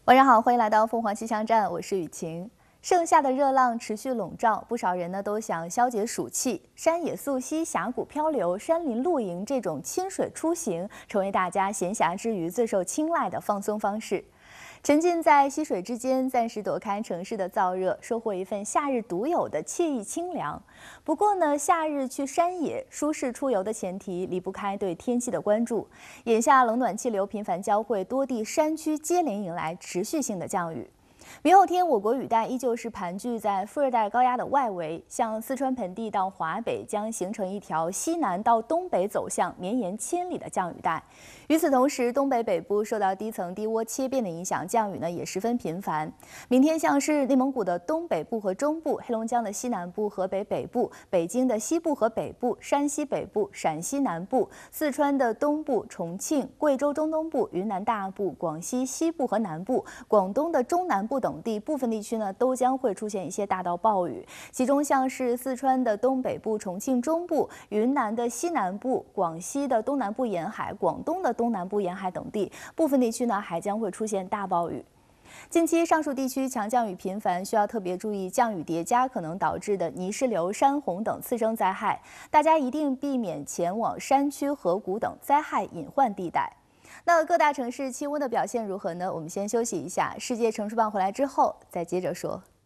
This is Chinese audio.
晚上好，欢迎来到凤凰气象站，我是雨晴。盛夏的热浪持续笼罩，不少人呢都想消解暑气。山野溯溪、峡谷漂流、山林露营这种亲水出行，成为大家闲暇之余最受青睐的放松方式。沉浸在溪水之间，暂时躲开城市的燥热，收获一份夏日独有的惬意清凉。不过呢，夏日去山野舒适出游的前提离不开对天气的关注。眼下冷暖气流频繁交汇，多地山区接连迎来持续性的降雨。明后天，我国雨带依旧是盘踞在副热带高压的外围，向四川盆地到华北将形成一条西南到东北走向、绵延千里的降雨带。与此同时，东北北部受到低层低涡切变的影响，降雨呢也十分频繁。明天像是内蒙古的东北部和中部、黑龙江的西南部、河北北部、北京的西部和北部、山西北部、陕西南部、四川的东部、重庆、贵州中东部、云南大部、广西西部和南部、广东的中南部等地部分地区呢，都将会出现一些大到暴雨。其中像是四川的东北部、重庆中部、云南的西南部、广西的东南部沿海、广东的东南部沿海等地，部分地区呢还将会出现大暴雨。近期上述地区强降雨频繁，需要特别注意降雨叠加可能导致的泥石流、山洪等次生灾害，大家一定避免前往山区、河谷等灾害隐患地带。那各大城市气温的表现如何呢？我们先休息一下，世界城市棒回来之后再接着说。